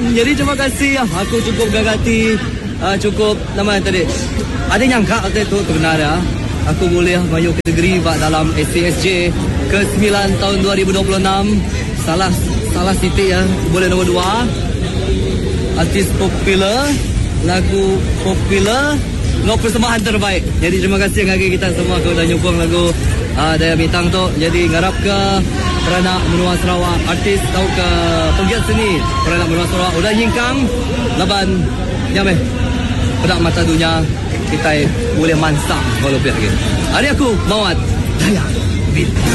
Jadi terima kasih. Aku cukup gagati, cukup nama tadi. Ada nyangka waktu itu benar ya. Aku boleh masuk kategori dalam SCSJ ke-9 tahun 2026. Salah titik ya. Boleh nombor 2. Artis popular, lagu popular, no persembahan terbaik. Jadi terima kasih ngagi kita semua kau dah nyokong lagu Daya Bintang tu. Jadi ngarap ke Peranak Menua Sarawak, artis atau ke penggiat seni Peranak Menua Sarawak udah nyingkang laban nyameh pedak mata dunia kita boleh mansak kalau lagi. Hari aku Mawat Daya Bintang.